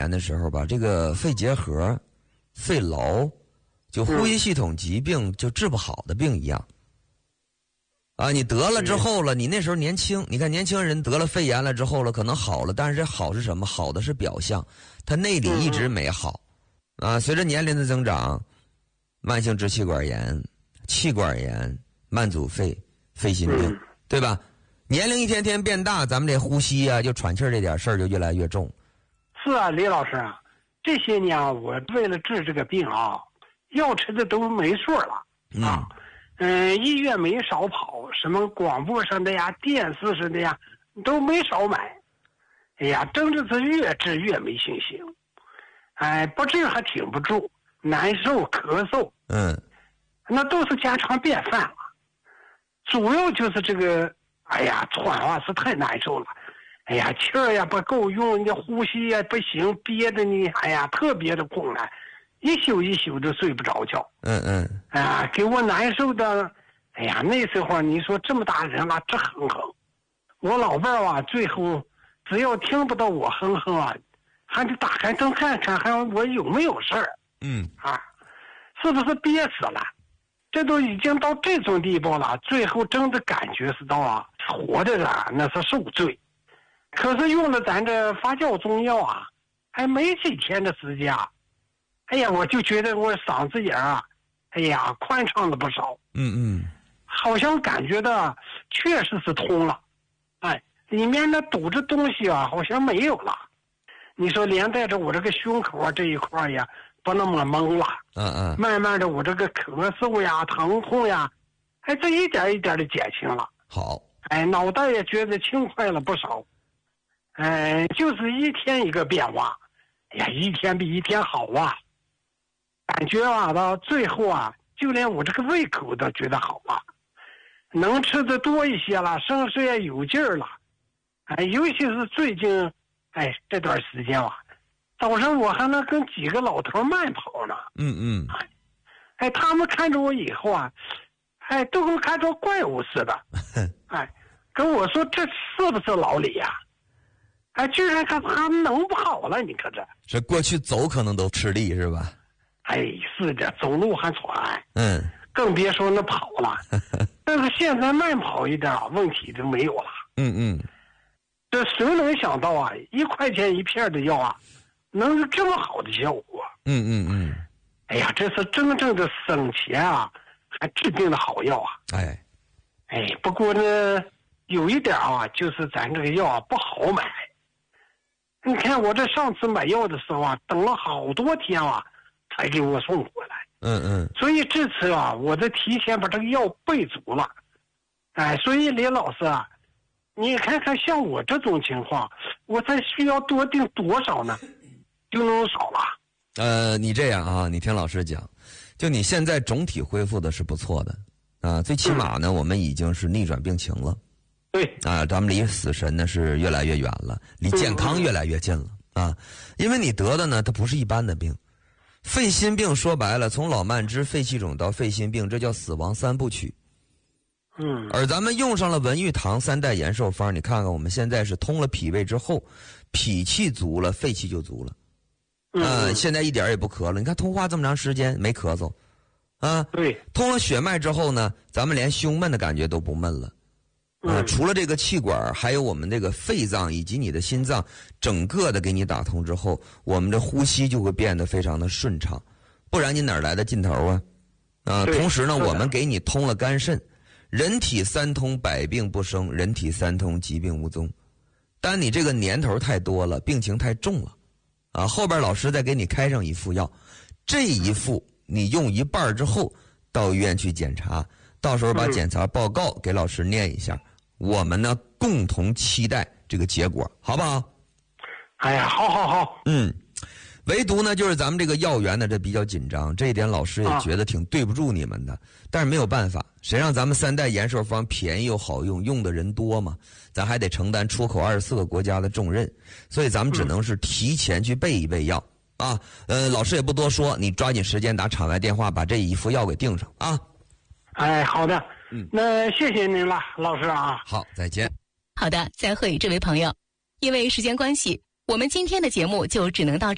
年的时候吧，这个肺结核、肺痨，就呼吸系统疾病就治不好的病一样。啊，你得了之后了，你那时候年轻，你看年轻人得了肺炎了之后了，可能好了，但是这好是什么？好的是表象，他内里一直没好。啊，随着年龄的增长，慢性支气管炎、气管炎、慢阻肺、肺心病，对吧？年龄一天天变大，咱们这呼吸啊，就喘气儿这点事儿就越来越重。 是啊，李老师啊，这些年我为了治这个病啊，药吃的都没数了啊。医院没少跑，什么广播上的呀、电视上的呀，都没少买。哎呀，真的是越治越没信心。哎，不治还挺不住，难受、咳嗽，那都是家常便饭了。主要就是这个，哎呀，喘啊是太难受了。哎呀，气儿呀不够用，你呼吸呀不行，憋着你，哎呀，特别的困难。一宿一宿都睡不着觉，给我难受的，哎呀，那时候你说这么大人了，直哼哼。我老伴儿啊，最后只要听不到我哼哼啊，还得打开灯看看，还我有没有事儿，是不是憋死了？这都已经到这种地步了，最后真的感觉是到啊，活着的那是受罪。可是用了咱这发酵中药啊，还没几天的时间啊。哎呀，我就觉得我嗓子眼啊，哎呀，宽敞了不少。好像感觉到确实是通了。哎，里面那堵着东西啊，好像没有了。你说连带着我这个胸口啊这一块呀，不那么懵了。慢慢的，我这个咳嗽呀、疼痛呀，哎，这一点一点的减轻了。 好。 哎，脑袋也觉得轻快了不少。就是一天一个变化。哎呀，一天比一天好啊。感觉啊，到最后啊，就连我这个胃口都觉得好了，能吃的多一些了，身上也有劲儿了。哎，尤其是最近，哎，这段时间啊，早上我还能跟几个老头慢跑呢。哎，他们看着我以后啊，哎，都跟看着怪物似的。哎，跟我说这是不是老李呀？哎，居然看他能不好了？你看这过去走可能都吃力是吧？ 哎，是的，走路还喘，更别说那跑了。但是现在慢跑一点问题都没有了。这谁能想到啊，1块钱一片的药啊，能有这么好的效果？哎呀，这是真正的省钱啊，还治病的好药啊！不过呢，有一点啊，就是咱这个药啊不好买。你看我这上次买药的时候啊，等了好多天啊。才给我送过来。所以这次啊，我得提前把这个药备足了。哎，所以李老师啊，你看看像我这种情况，我才需要多订多少呢？就能少了。 你这样啊，你听老师讲，就你现在总体恢复的是不错的啊，最起码呢，我们已经是逆转病情了。 对啊，咱们离死神呢是越来越远了，离健康越来越近了啊。因为你得的呢，它不是一般的病。肺心病说白了，从老慢支、肺气肿到肺心病，这叫死亡3部曲。而咱们用上了文玉堂3代延寿方，你看看我们现在是通了脾胃之后，脾气足了，肺气就足了。现在一点也不咳了。你看通话这么长时间没咳嗽， 对， 通了血脉之后呢，咱们连胸闷的感觉都不闷了。除了这个气管，还有我们这个肺脏以及你的心脏，整个的给你打通之后，我们的呼吸就会变得非常的顺畅，不然你哪来的劲头啊？同时呢，我们给你通了肝肾，人体3通，百病不生；人体3通，疾病无踪。但你这个年头太多了，病情太重了，啊，后边老师再给你开上一副药，这一副你用一半之后，到医院去检查，到时候把检查报告给老师念一下。我们呢共同期待这个结果，好不好？ 哎呀，好。 唯独呢就是咱们这个药源呢这比较紧张，这一点老师也觉得挺对不住你们的。但是没有办法，谁让咱们3代延寿方便宜又好用，用的人多嘛，咱还得承担出口24个国家的重任，所以咱们只能是提前去备一备药啊。老师也不多说，你抓紧时间打场外电话把这一副药给订上啊。 哎，好的。那谢谢您了，老师啊。 好，再见。 好的，再会，这位朋友。因为时间关系，我们今天的节目就只能到这。